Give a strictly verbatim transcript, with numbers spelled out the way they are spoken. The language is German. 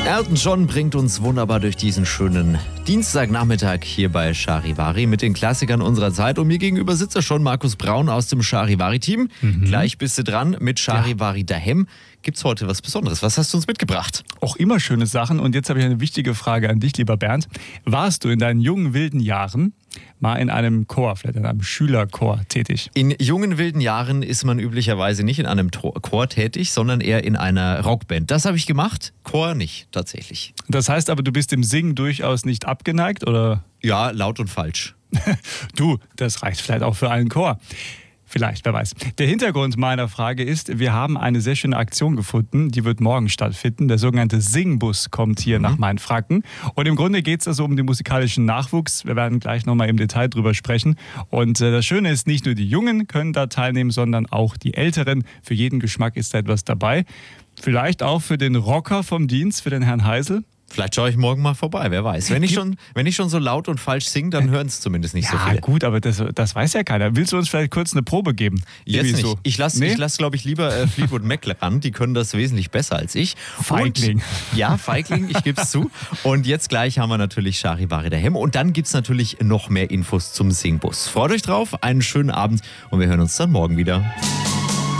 Elton John bringt uns wunderbar durch diesen schönen Dienstagnachmittag hier bei Charivari mit den Klassikern unserer Zeit. Und mir gegenüber sitzt ja schon Markus Braun aus dem Charivari-Team. Mhm. Gleich bist du dran mit Charivari ja. daheim. Gibt's heute was Besonderes? Was hast du uns mitgebracht? Auch immer schöne Sachen. Und jetzt habe ich eine wichtige Frage an dich, lieber Bernd. Warst du in deinen jungen, wilden Jahren mal in einem Chor, vielleicht in einem Schülerchor tätig? In jungen, wilden Jahren ist man üblicherweise nicht in einem Chor tätig, sondern eher in einer Rockband. Das habe ich gemacht, Chor nicht, tatsächlich. Das heißt aber, du bist dem Singen durchaus nicht abgeneigt, oder? Ja, laut und falsch. Du, das reicht vielleicht auch für einen Chor. Vielleicht, wer weiß. Der Hintergrund meiner Frage ist, wir haben eine sehr schöne Aktion gefunden, die wird morgen stattfinden. Der sogenannte Singbus kommt hier mhm. nach Mainfranken. Und im Grunde geht es also um den musikalischen Nachwuchs. Wir werden gleich nochmal im Detail drüber sprechen. Und äh, das Schöne ist, nicht nur die Jungen können da teilnehmen, sondern auch die Älteren. Für jeden Geschmack ist da etwas dabei. Vielleicht auch für den Rocker vom Dienst, für den Herrn Heisel. Vielleicht schaue ich morgen mal vorbei, wer weiß. Wenn ich schon, wenn ich schon so laut und falsch singe, dann hören es zumindest nicht ja, so viele. Ja gut, aber das, das weiß ja keiner. Willst du uns vielleicht kurz eine Probe geben? Jetzt nicht. So? Ich lasse, nee? lass, glaube ich, lieber äh, Fleetwood Mac ran. Die können das wesentlich besser als ich. Feigling. Und, ja, Feigling, ich gebe es zu. Und jetzt gleich haben wir natürlich Charivari daheim. Und dann gibt es natürlich noch mehr Infos zum Singbus. Freut euch drauf, einen schönen Abend und wir hören uns dann morgen wieder.